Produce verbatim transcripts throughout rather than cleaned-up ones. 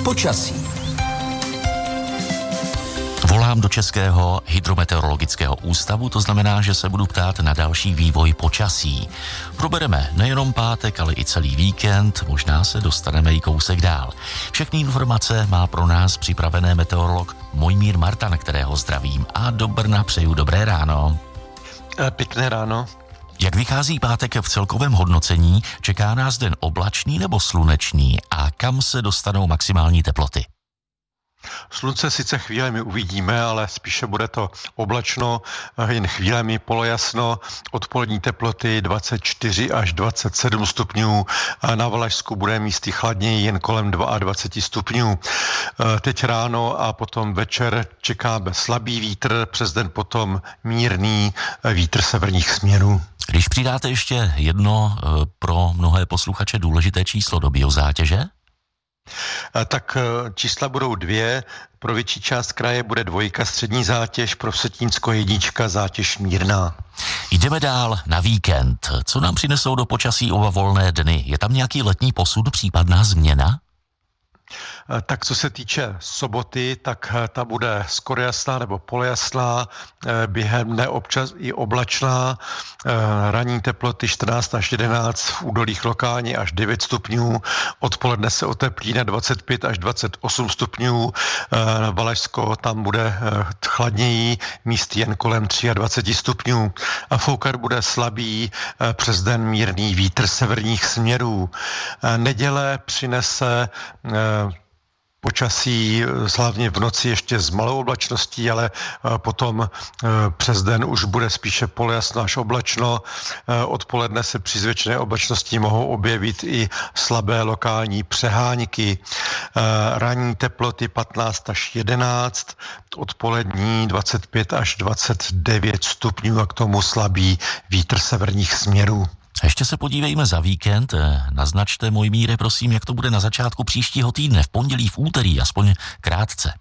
počasí. Volám do Českého hydrometeorologického ústavu, to znamená, že se budu ptát na další vývoj počasí. Probereme nejenom pátek, ale i celý víkend, možná se dostaneme i kousek dál. Všechny informace má pro nás připravené meteorolog Mojmír Martan, kterého zdravím, a do Brna přeju dobré ráno. Pěkné ráno. Jak vychází pátek v celkovém hodnocení, čeká nás den oblačný nebo slunečný a kam se dostanou maximální teploty? Slunce sice chvílemi uvidíme, ale spíše bude to oblačno, jen chvílemi polojasno, odpolední teploty dvacet čtyři až dvacet sedm stupňů, na Valašsku bude místy chladněji, jen kolem dvacet dva stupňů. Teď ráno a potom večer čekáme slabý vítr, přes den potom mírný vítr severních směrů. Když přidáte ještě jedno pro mnohé posluchače důležité číslo do biozátěže? Tak čísla budou dvě, pro větší část kraje bude dvojka střední zátěž, pro Vsetínsko jednička zátěž mírná. Jdeme dál na víkend. Co nám přinesou do počasí oba volné dny? Je tam nějaký letní posun, případná změna? Tak co se týče soboty, tak ta bude skoro jasná nebo polojasná, během dne občas i oblačná, ranní teploty čtrnáct až jedenáct, v údolích lokálně až devět stupňů, odpoledne se oteplí na dvacet pět až dvacet osm stupňů, na Valašsko tam bude chladněji, místy jen kolem dvacet tři stupňů a foukat bude slabý, přes den mírný vítr severních směrů. Neděle přinese počasí, hlavně v noci ještě s malou oblačností, ale potom přes den už bude spíše polojasno až oblačno. Odpoledne se při zvětšené oblačnosti mohou objevit i slabé lokální přehánky. Ranní teploty patnáct až jedenáct, odpolední dvacet pět až dvacet devět stupňů a k tomu slabý vítr severních směrů. Ještě se podívejme za víkend. Naznačte, Mojmíre, prosím, jak to bude na začátku příštího týdne, v pondělí, v úterý, aspoň krátce.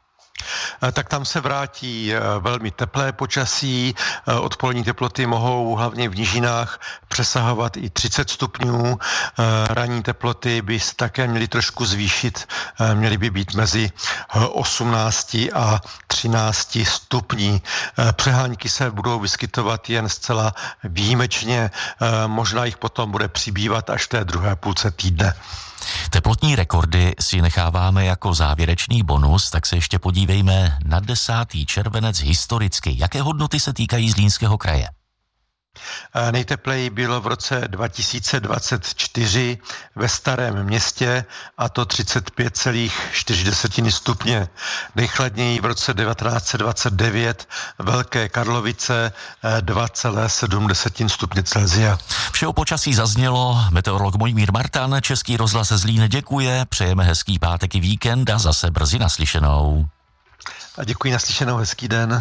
Tak tam se vrátí velmi teplé počasí, odpolední teploty mohou hlavně v nížinách přesahovat i třicet stupňů, ranní teploty by se také měly trošku zvýšit, měly by být mezi osmnácti a třinácti stupní. Přehánky se budou vyskytovat jen zcela výjimečně, možná jich potom bude přibývat až v té druhé půlce týdne. Teplotní rekordy si necháváme jako závěrečný bonus, tak se ještě podívejme na desátý červenec historicky. Jaké hodnoty se týkají Zlínského kraje? Nejtepleji bylo v roce dva tisíce dvacet čtyři ve Starém Městě, a to třicet pět celá čtyři stupně. Nejchladněji v roce devatenáct set dvacet devět Velké Karlovice dva celá sedm stupně Celsia. Vše o počasí zaznělo. Meteorolog Mojmír Martan, Český rozhlas Zlín děkuje. Přejeme hezký pátek i víkend a zase brzy naslyšenou. A děkuji, naslyšenou, hezký den.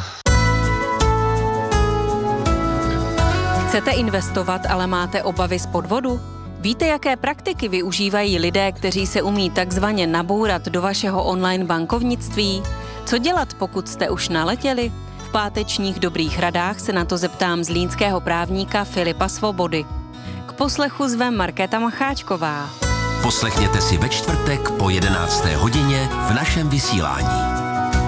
Chcete investovat, ale máte obavy z podvodu? Víte, jaké praktiky využívají lidé, kteří se umí takzvaně nabourat do vašeho online bankovnictví? Co dělat, pokud jste už naletěli? V pátečních dobrých radách se na to zeptám zlínského právníka Filipa Svobody. K poslechu zvem Markéta Macháčková. Poslechněte si ve čtvrtek po jedenácté hodině v našem vysílání.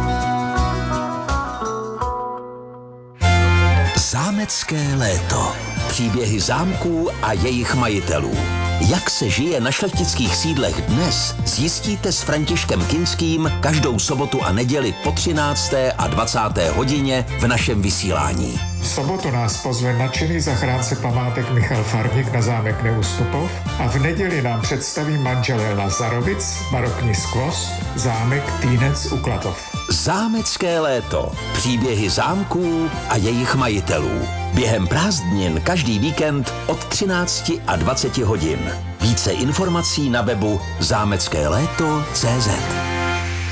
Zámecké léto. Příběhy zámků a jejich majitelů. Jak se žije na šlechtických sídlech dnes, zjistíte s Františkem Kinským každou sobotu a neděli po třinácté a dvacáté hodině v našem vysílání. V sobotu nás pozve nadšený zachránce památek Michal Farník na zámek Neustupov a v neděli nám představí manželé Lazarovic, barokní skvost, zámek Týnec u Klatov. Zámecké léto. Příběhy zámků a jejich majitelů. Během prázdnin každý víkend od třinácti a dvaceti hodin. Více informací na webu zámecké léto tečka cé zet.